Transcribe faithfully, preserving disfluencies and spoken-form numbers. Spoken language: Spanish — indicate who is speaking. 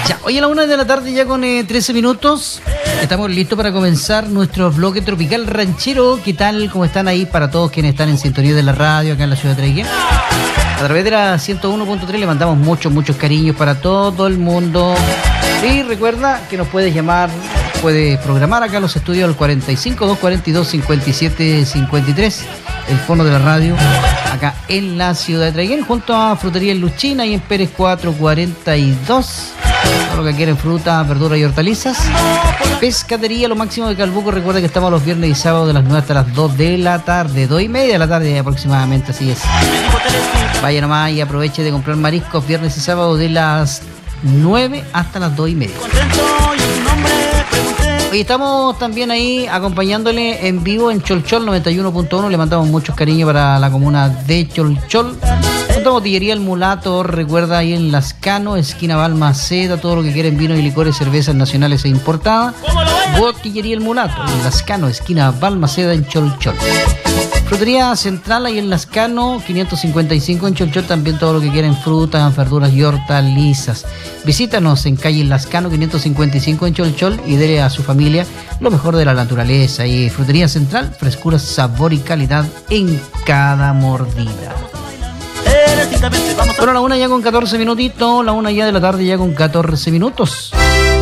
Speaker 1: Ya, hoy a la una de la tarde ya con eh, trece minutos. Estamos listos para comenzar nuestro bloque tropical ranchero. ¿Qué tal? ¿Cómo están ahí para todos quienes están en sintonía de la radio acá en la ciudad de Traiquén? A través de la ciento uno punto tres le mandamos muchos, muchos cariños para todo el mundo. Y recuerda que nos puedes llamar, puedes programar acá en los estudios al cuarenta y cinco, doscientos cuarenta y dos, cincuenta y siete cincuenta y tres, el fono de la radio, acá en la ciudad de Traiquén, junto a Frutería El Luchina y en Pérez cuatrocientos cuarenta y dos. Todo lo que quieren, fruta, verdura y hortalizas. Pescadería Lo Máximo de Calbuco. Recuerda que estamos los viernes y sábados de las nueve hasta las dos de la tarde, dos y media de la tarde aproximadamente, así es. Vaya nomás y aproveche de comprar mariscos viernes y sábados de las nueve hasta las dos y media. Hoy estamos también ahí acompañándole en vivo en Cholchol noventa y uno punto uno. Le mandamos muchos cariños para la comuna de Cholchol. Junto a Botillería El Mulato, recuerda ahí en Lascano, esquina Balmaceda, todo lo que quieren vinos y licores, cervezas nacionales e importadas. Botillería El Mulato, en Lascano, esquina Balmaceda en Cholchol. Frutería Central ahí en Lascano, quinientos cincuenta y cinco en Cholchol, también todo lo que quieren, frutas, verduras y hortalizas. Visítanos en calle Lascano, quinientos cincuenta y cinco en Cholchol y dele a su familia lo mejor de la naturaleza. Y Frutería Central, frescura, sabor y calidad en cada mordida. Bueno, la una ya con catorce minutitos, la una ya de la tarde ya con catorce minutos.